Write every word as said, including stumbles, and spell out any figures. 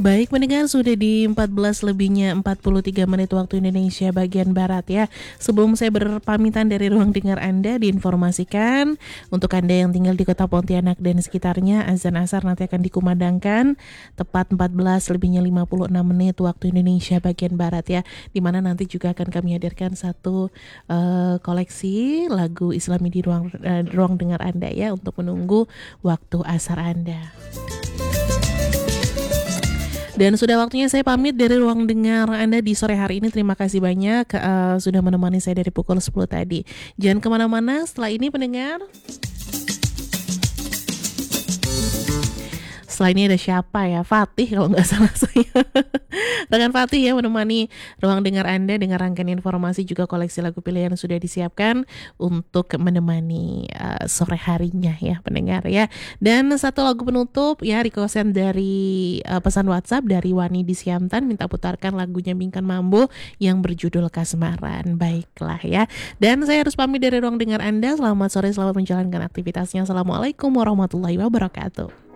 Baik pendengar, sudah di empat belas lebihnya empat puluh tiga menit waktu Indonesia bagian Barat ya. Sebelum saya berpamitan dari ruang dengar Anda, diinformasikan untuk Anda yang tinggal di kota Pontianak dan sekitarnya, azan asar nanti akan dikumandangkan tepat empat belas lebihnya lima puluh enam menit waktu Indonesia bagian Barat ya. Dimana nanti juga akan kami hadirkan satu uh, koleksi lagu Islami di ruang, uh, ruang dengar Anda ya, untuk menunggu waktu asar Anda. Dan sudah waktunya saya pamit dari ruang dengar Anda di sore hari ini. Terima kasih banyak uh, sudah menemani saya dari pukul sepuluh tadi. Jangan kemana-mana, setelah ini pendengar. Setelah ini ada siapa ya? Fatih kalau nggak salah saya. Dengan Fatih ya menemani ruang dengar Anda dengan rangkaian informasi juga koleksi lagu pilihan yang sudah disiapkan untuk menemani uh, sore harinya ya pendengar ya. Dan satu lagu penutup ya, requestan dari uh, pesan WhatsApp dari Wani di Siantan, minta putarkan lagunya Bingkan Mambo yang berjudul Kasmaran. Baiklah ya. Dan saya harus pamit dari ruang dengar Anda. Selamat sore, selamat menjalankan aktivitasnya. Assalamualaikum warahmatullahi wabarakatuh.